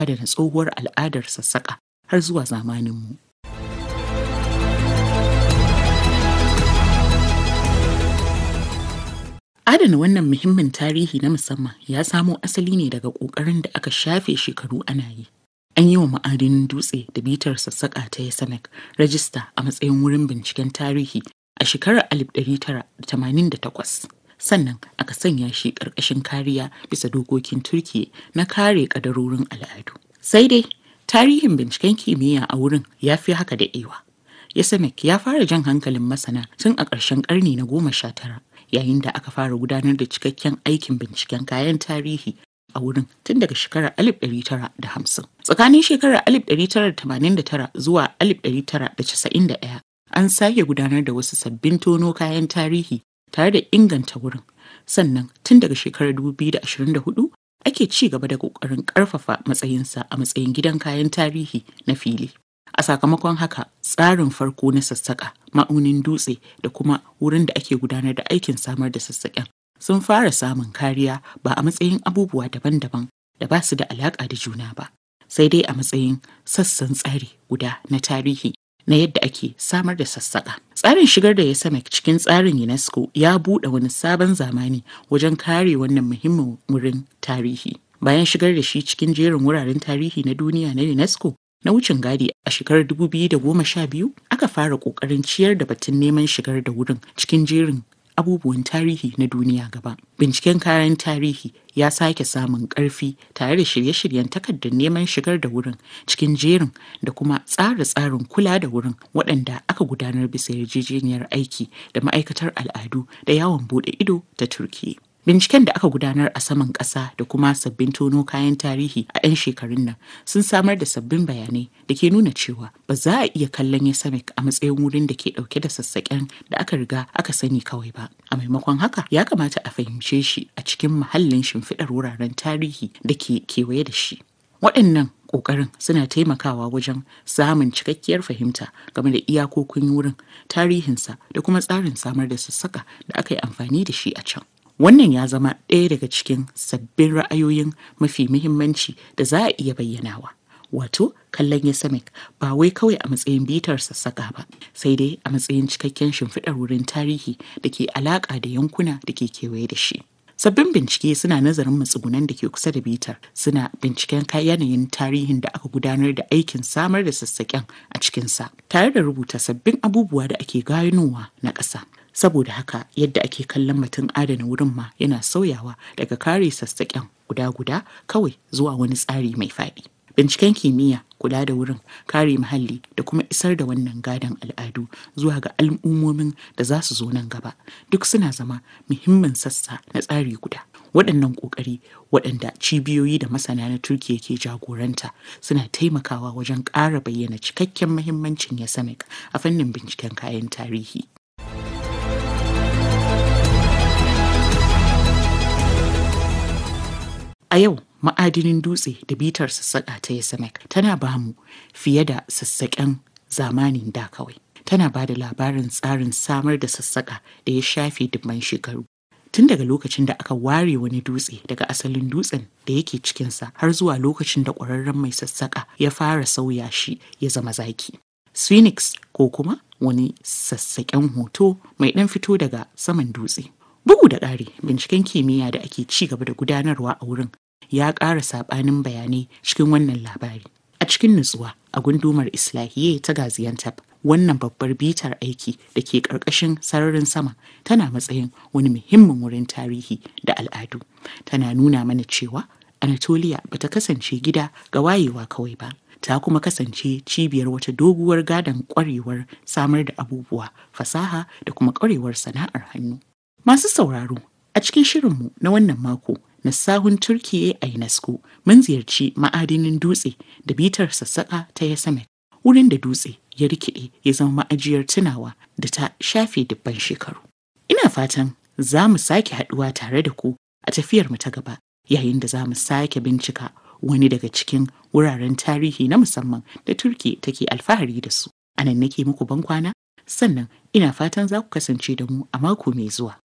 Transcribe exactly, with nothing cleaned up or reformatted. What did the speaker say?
adana tsohuwar al'adar sassaƙa har zuwa zamaninmu. Adana wannan muhimmin tarihi na musamman ya samo asali ne daga ƙoƙarin da aka shafe shekaru ana yi. An yi wa ma'adinin dutse da bitar sassaƙa ta Yosemite rajista a matsayin wurin binciken tarihi a shekarar alif ɗari tara da tamanin da takwas. Sannan aka sanya shi ƙarƙashin kariya bisa dokokin Turkiyya na kare ƙadarorin al'adu. Sai dai tarihin binciken kimiyya a wurin ya fi haka daɗewa. Yosemite ya fara jan hankalin masana tun a ƙarshen ƙarni na goma sha tara, yayin da aka fara gudanar da cikakken aikin binciken kayan tarihi a wurin tun daga shekarar alif ɗari tara da hamsin. Tsakanin shekarar alif ɗari tara da tamanin da tara zuwa alif ɗari tara da casa'in da ɗaya an sake gudanar da wasu sabbin tono kayan tarihi tare da inganta wurin. Sannan tun daga shekarar dubu biyu da ashirin da hudu ake ci gaba da ƙoƙarin ƙarfafa matsayinsa a matsayin gidan kayan tarihi na fili. A sakamakon haka, tsarin farko na sassaƙa, ma'aunin dutse da kuma wurin da ake gudanar da aikin samar da sassaƙen sun fara samun kariya ba a matsayin abubuwa daban-daban da ba su da alaƙa da juna ba, sai dai a matsayin sassan tsari guda na tarihi na yadda ake samar da sassaƙa. Tsarin shigar da Yosemite cikin tsarin UNESCO ya buɗe wani sabon zamani wajen kare wannan muhimmin wurin tarihi. Bayan shigar da shi cikin jerin wuraren tarihi na duniya na UNESCO, na wucin gadi a shekarar dubu biyu da goma sha biyu aka fara ƙoƙarin ciyar da batun neman shigar da wurin cikin jerin abubuwan tarihi na duniya gaba. Binciken kayan tarihi ya sake samun ƙarfi tare da shirye-shiryen takardar neman shigar da wurin cikin jerin da kuma tsara tsarin kula da wurin waɗanda aka gudanar bisa yarjejeniyar aiki da ma'aikatar al'adu da yawon buɗe ido ta Turkiyya. Binciken da aka gudanar a saman ƙasa da kuma sabbin tono kayan tarihi a 'yan shekarun nan sun samar da sabbin bayanai da ke nuna cewa ba za a iya kallon Yosemite a matsayin wurin da ke ɗauke da sassaƙen da aka riga aka sani kawai ba. A maimakon haka ya kamata a fahimce shi a cikin muhallin shimfiɗar wuraren tarihi da ke kewaye da shi. Waɗannan ƙoƙarin suna taimakawa wajen samun cikakkiyar fahimta game da iyakokin wurin, tarihinsa da kuma tsarin samar da sassaƙa da aka yi amfani da shi a can. Wannan ya zama ɗaya daga cikin sabbin ra'ayoyin mafi muhimmanci da za a iya bayyanawa. Wato, kallon Yosemite ba wai kawai a matsayin bitar sassaƙa ba, sai dai a matsayin cikakken shimfiɗar wurin tarihi da ke alaƙa da yankuna da ke kewaye da shi. Sabbin bincike suna nazarin matsugunan da ke kusa da bitar, suna binciken yanayin tarihin da aka gudanar da aikin samar da sassaƙen a cikinsa, tare da rubuta sabbin abubuwa da ake ganowa na ƙasa. Saboda haka yadda ake kallon batun adana wurin ma yana sauyawa daga kare sassaƙen guda-guda kawai zuwa wani tsari mai faɗi. Binciken kimiyya, kula da wurin, kare muhalli da kuma isar da wannan gadon al'adu zuwa ga al'ummomin da za su zo nan gaba duk suna zama muhimmin sassa na tsari guda. Waɗannan ƙoƙari waɗanda cibiyoyi da masana na Turkiyya ke jagoranta suna taimakawa wajen ƙara bayyana cikakken muhimmancin Yosemite a fannin binciken kayan tarihi. A yau, ma'adinin dutse da bitar sassaƙa ta Yosemite tana ba mu fiye da sassaƙen zamanin da kawai. Tana ba da labarin tsarin samar da sassaƙa da ya shafe dubban shekaru. Tun daga lokacin da aka ware wani dutse daga asalin dutsen da yake cikinsa har zuwa lokacin da ƙwararren mai sassaƙa ya fara sauya shi ya zama zaki. Sphinx ko kuma wani sassaƙen hoto mai ɗan fito daga saman dutse. Bugu da ƙari, binciken kimiyya da ake ci gaba da gudanarwa a wurin ya ƙara saɓanin bayanai cikin wannan labari. A cikin nutsuwa a gundumar Islahiye ta Gaziantep, wannan babbar bitar aiki da ke ƙarƙashin sararin sama tana matsayin wani muhimmin wurin tarihi da al'adu. Tana nuna mana cewa Anatolia bata kasance gida ga wayewa kawai ba. Ta kuma kasance cibiyar wata doguwar gadon ƙwarewar samar da abubuwa, fasaha da kuma ƙwarewar sana'ar hannu. Masu sauraro, a cikin shirinmu na wannan mako na sahun Turkiyya a UNESCO, mun ziyarci ma'adinin dutse da bitar sassaƙa ta Yosemite, wurin da dutse ya rikide ya zama ma'ajiyar tunawa da ta shafe dubban shekaru. Ina fatan za mu sake haɗuwa tare da ku a tafiyarmu ta gaba, yayin da za mu sake bincika wani daga cikin wuraren tarihi na musamman da Turkiyya take alfahari da su. A nan nake muku bankwana, sannan ina fatan za ku kasance da mu a mako mai zuwa.